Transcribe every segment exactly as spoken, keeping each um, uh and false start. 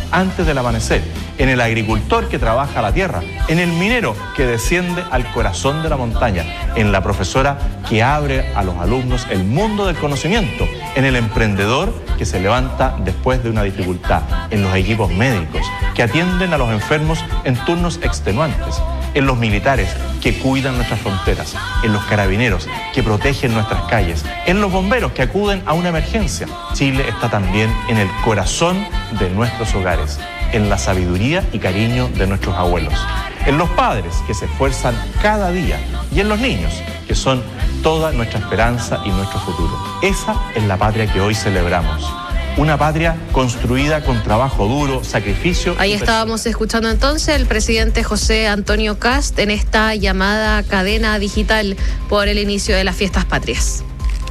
antes del amanecer, en el agricultor que trabaja la tierra, en el minero que desciende al corazón de la montaña, en la profesora que abre a los alumnos el mundo del conocimiento, en el emprendedor que se levanta después de una dificultad, en los equipos médicos que atienden a los enfermos en turnos extenuantes, en los militares que cuidan nuestras fronteras, en los carabineros que protegen nuestras calles, en los bomberos que acuden a una emergencia. Chile está también en el corazón de nuestros hogares, en la sabiduría y cariño de nuestros abuelos, en los padres que se esfuerzan cada día y en los niños que son toda nuestra esperanza y nuestro futuro. Esa es la patria que hoy celebramos. Una patria construida con trabajo duro, sacrificio. Ahí estábamos escuchando entonces el presidente José Antonio Kast en esta llamada cadena digital por el inicio de las fiestas patrias.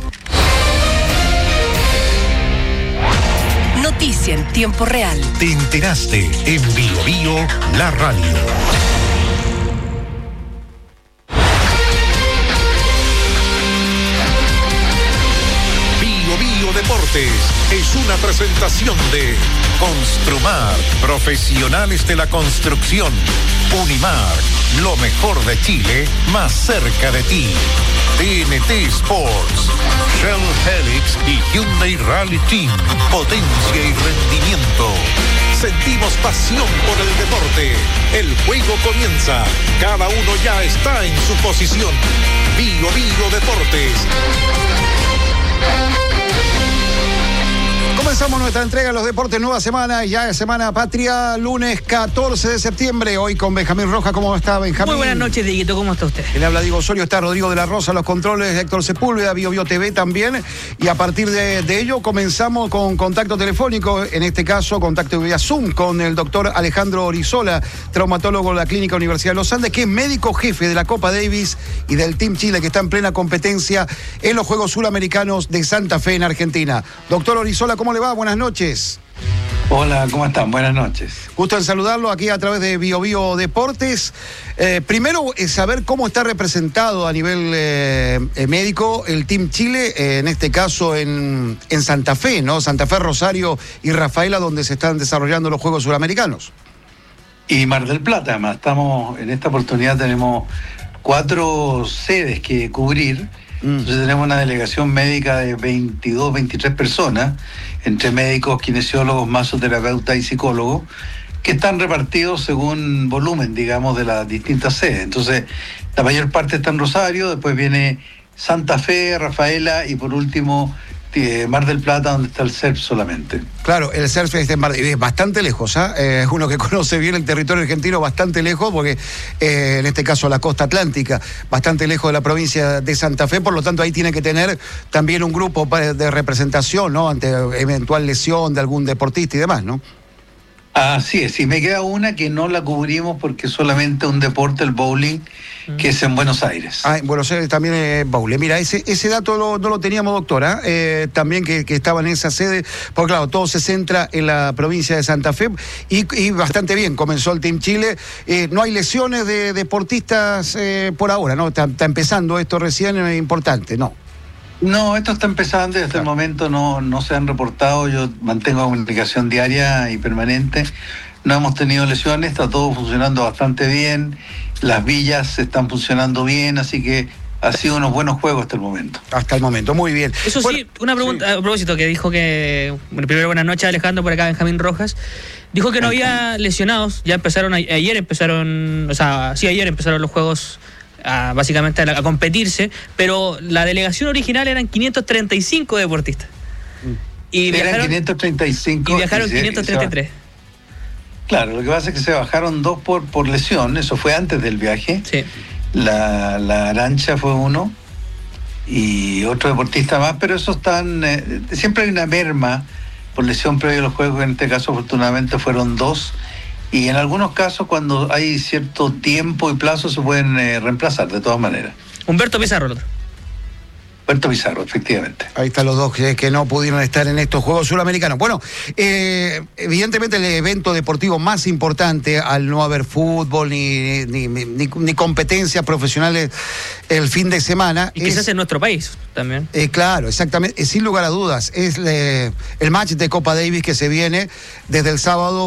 Noticia en tiempo real. Te enteraste en Bio Bio, la radio. Deportes es una presentación de Construmar, profesionales de la construcción. Unimar, lo mejor de Chile, más cerca de ti. T N T Sports, Shell Helix y Hyundai Rally Team, potencia y rendimiento. Sentimos pasión por el deporte. El juego comienza. Cada uno ya está en su posición. Bio Bio Deportes. Comenzamos nuestra entrega de los deportes, nueva semana, ya es Semana Patria, lunes catorce de septiembre, hoy con Benjamín Rojas. ¿Cómo está, Benjamín? Muy buenas noches, Dieguito, ¿cómo está usted? Le habla Diego Osorio, está Rodrigo de la Rosa, los controles, Héctor Sepúlveda, Bio Bio T V también, y a partir de, de ello comenzamos con contacto telefónico, en este caso contacto vía Zoom con el doctor Alejandro Orizola, traumatólogo de la Clínica Universidad de los Andes, que es médico jefe de la Copa Davis y del Team Chile, que está en plena competencia en los Juegos Suramericanos de Santa Fe en Argentina. Doctor Orizola, ¿cómo le va? Buenas noches. Hola, ¿cómo están? Buenas noches. Gusto en saludarlo aquí a través de Bio Bio Deportes. Eh, primero, eh, saber cómo está representado a nivel eh, eh, médico el Team Chile, eh, en este caso en, en Santa Fe, ¿no? Santa Fe, Rosario y Rafaela, donde se están desarrollando los Juegos Suramericanos. Y Mar del Plata, además, estamos, en esta oportunidad tenemos cuatro sedes que cubrir. Entonces tenemos una delegación médica de veintidós, veintitrés personas, entre médicos, kinesiólogos, masoterapeutas y psicólogos, que están repartidos según volumen, digamos, de las distintas sedes. Entonces, la mayor parte está en Rosario, después viene Santa Fe, Rafaela y por último Mar del Plata, donde está el C E R F solamente. Claro, el C E R F está en Mar del Plata, es bastante lejos, ¿ah? ¿eh? Es uno que conoce bien el territorio argentino, bastante lejos, porque eh, en este caso la costa atlántica, bastante lejos de la provincia de Santa Fe, por lo tanto ahí tiene que tener también un grupo de representación, ¿no? Ante eventual lesión de algún deportista y demás, ¿no? Así es, y me queda una que no la cubrimos porque es solamente un deporte, el bowling, que es en Buenos Aires. Ah, en Buenos Aires también es bowling. Mira, ese, ese dato lo, no lo teníamos, doctora, eh, también que, que estaba en esa sede, porque claro, todo se centra en la provincia de Santa Fe, y, y bastante bien, comenzó el Team Chile. Eh, no hay lesiones de deportistas eh, por ahora, ¿no? Está, está empezando esto recién, es importante, ¿no? No, esto está empezando y hasta claro. el momento no, no se han reportado. Yo mantengo comunicación diaria y permanente. No hemos tenido lesiones, está todo funcionando bastante bien. Las villas están funcionando bien, así que ha sido unos buenos juegos hasta el momento. Hasta el momento, muy bien. Eso bueno, sí, una pregunta sí. a propósito, que dijo que... Bueno, primero, buenas noches, Alejandro, por acá, Benjamín Rojas. Dijo que no había lesionados, ya empezaron, ayer empezaron, o sea, sí, ayer empezaron los juegos... A, básicamente a, a competirse, pero la delegación original eran quinientos treinta y cinco deportistas. Y eran viajaron, quinientos treinta y cinco y viajaron y se, quinientos treinta y tres. Se, claro, lo que pasa es que se bajaron dos por, por lesión, eso fue antes del viaje. Sí. La, la Arancha fue uno y otro deportista más, pero esos están, eh, siempre hay una merma por lesión previa a los juegos, en este caso afortunadamente fueron dos. Y en algunos casos, cuando hay cierto tiempo y plazo, se pueden eh, reemplazar de todas maneras. Humberto Pizarro, el otro. Humberto Pizarro, efectivamente. Ahí están los dos que, que no pudieron estar en estos Juegos Suramericanos. Bueno, eh, evidentemente el evento deportivo más importante, al no haber fútbol ni, ni, ni, ni competencias profesionales el fin de semana. Y quizás en nuestro país también. Eh, claro, exactamente, sin lugar a dudas. Es eh, el match de Copa Davis que se viene desde el sábado.